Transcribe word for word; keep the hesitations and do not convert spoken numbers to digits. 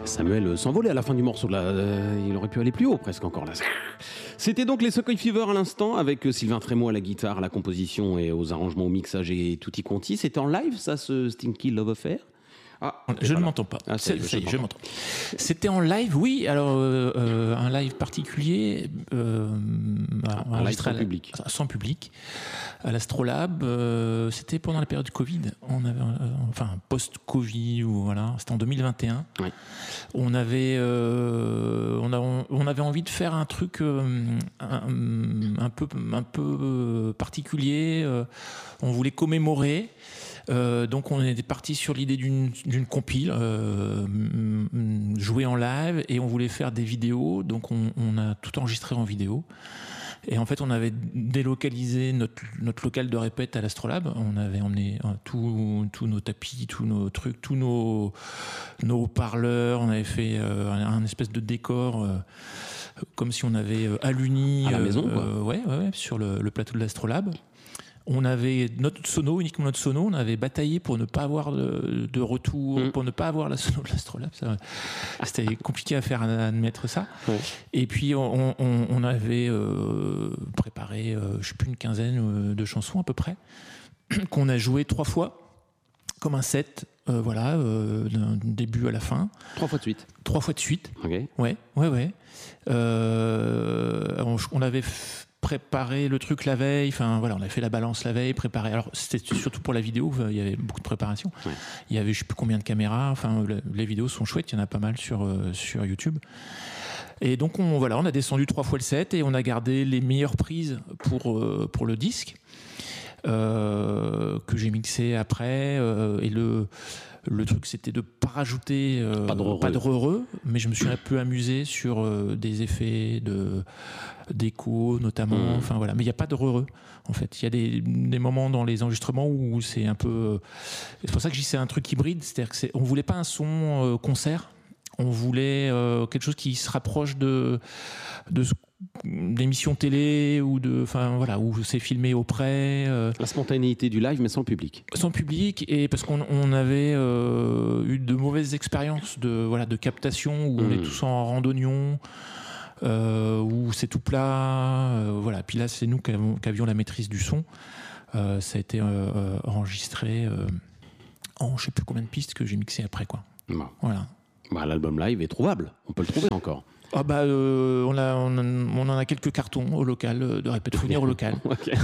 Samuel s'envolait à la fin du morceau. Là, euh, il aurait pu aller plus haut presque encore là. C'était donc les Secoy Fever à l'instant avec Sylvain Trémaux à la guitare, à la composition et aux arrangements, au mixage et tutti quanti. C'était en live ça, ce Stinky Love Affair? Ah, je ne m'entends pas. Ah, c'est, c'est, je m'entends. C'était en live, oui. Alors euh, euh, un live particulier, euh, un live sans public, sans public, à l'Astrolabe. Euh, c'était pendant la période Covid. On avait, euh, enfin post-Covid ou voilà. C'était en deux mille vingt et un. Oui. On avait, euh, on, a, on avait envie de faire un truc euh, un, un peu, un peu particulier. Euh, on voulait commémorer. Euh, donc on était parti sur l'idée d'une, d'une compile euh, jouée en live et on voulait faire des vidéos, donc on, on a tout enregistré en vidéo et en fait on avait délocalisé notre, notre local de répète à l'Astrolabe, on avait emmené tous tous nos tapis, tous nos trucs, tous nos, nos parleurs, on avait fait euh, un, un espèce de décor euh, comme si on avait aluni à la maison, euh, quoi. ouais, ouais, ouais, sur le, le plateau de l'Astrolabe. On avait notre sono, uniquement notre sono, on avait bataillé pour ne pas avoir de, de retour, mmh. pour ne pas avoir la sono de l'Astrolabe. Ça, c'était compliqué à faire admettre ça. Ouais. Et puis on, on, on avait euh, préparé, euh, je sais plus, une quinzaine de chansons à peu près, qu'on a joué trois fois, comme un set, euh, voilà, euh, d'un début à la fin. Trois fois de suite. Trois fois de suite. Ok. Ouais, ouais, ouais. Euh, on, on avait f- préparé le truc la veille, enfin voilà, on a fait la balance la veille, préparé. Alors c'était surtout pour la vidéo, il y avait beaucoup de préparation. Ouais. Il y avait je sais plus combien de caméras, enfin les vidéos sont chouettes, il y en a pas mal sur euh, sur YouTube. Et donc on voilà, on a descendu trois fois le set et on a gardé les meilleures prises pour euh, pour le disque euh, que j'ai mixé après euh, et le Le truc, c'était de pas rajouter euh, pas de re-re, pas de re-re, mais je me suis un peu amusé sur euh, des effets de d'écho notamment. Mmh. Enfin voilà, mais il y a pas de re-re. En fait, il y a des, des moments dans les enregistrements où c'est un peu. C'est pour ça que je dis c'est un truc hybride, c'est-à-dire que c'est, on voulait pas un son euh, concert, on voulait euh, quelque chose qui se rapproche de de ce d'émissions télé ou de, enfin voilà, où c'est filmé auprès. Euh, la spontanéité du live, mais sans public. Sans public, et parce qu'on on avait euh, eu de mauvaises expériences de voilà de captation où mmh. on est tous en randonnion, euh, où c'est tout plat, euh, voilà. Puis là, c'est nous qui avions, qui avions la maîtrise du son. Euh, ça a été euh, enregistré euh, en je sais plus combien de pistes que j'ai mixé après quoi. Bon. Voilà. Bah, l'album live est trouvable. On peut le trouver encore. Ah bah euh, on, a, on, a, on en a quelques cartons au local, de répète, fournir au local. Okay.